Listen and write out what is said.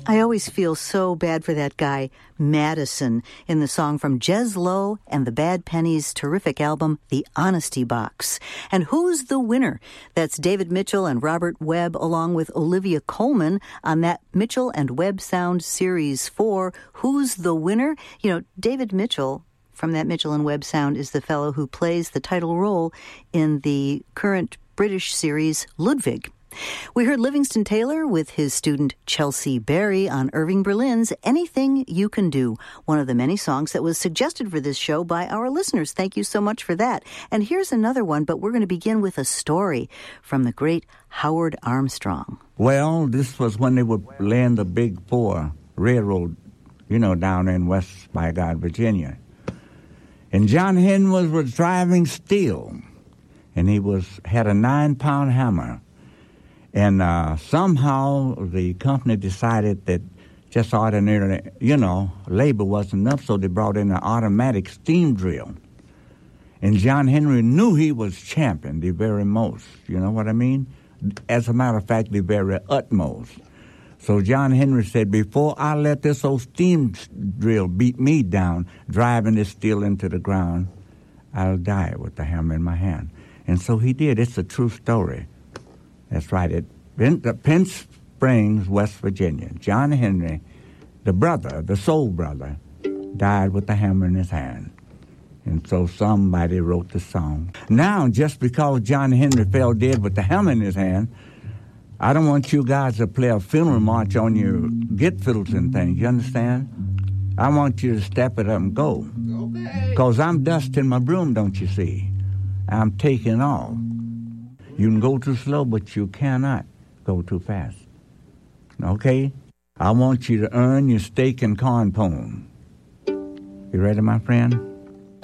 I always feel so bad for that guy, Madison, in the song from Jez Lowe and the Bad Pennies' terrific album, The Honesty Box. And Who's the Winner? That's David Mitchell and Robert Webb along with Olivia Colman on that Mitchell and Webb Sound Series 4, Who's the Winner? You know, David Mitchell from that Mitchell and Webb Sound is the fellow who plays the title role in the current British series Ludwig. We heard Livingston Taylor with his student Chelsea Berry on Irving Berlin's Anything You Can Do, one of the many songs that was suggested for this show by our listeners. Thank you so much for that. And here's another one, but we're going to begin with a story from the great Howard Armstrong. Well, this was when they were laying the Big Four Railroad, down in West by God, Virginia. And John Henry was driving steel, and he had a 9-pound hammer. And somehow the company decided that just ordinary, labor wasn't enough, so they brought in an automatic steam drill. And John Henry knew he was champion, the very most, you know what I mean? As a matter of fact, the very utmost. So John Henry said, before I let this old steam drill beat me down, driving this steel into the ground, I'll die with the hammer in my hand. And so he did. It's a true story. That's right. At Penn Springs, West Virginia, John Henry, the soul brother, died with the hammer in his hand. And so somebody wrote the song. Now, just because John Henry fell dead with the hammer in his hand, I don't want you guys to play a funeral march on your get fiddles and things. You understand? I want you to step it up and go. Okay. Because I'm dusting my broom, don't you see? I'm taking off. You can go too slow, but you cannot go too fast. Okay? I want you to earn your steak and corn pone. You ready, my friend?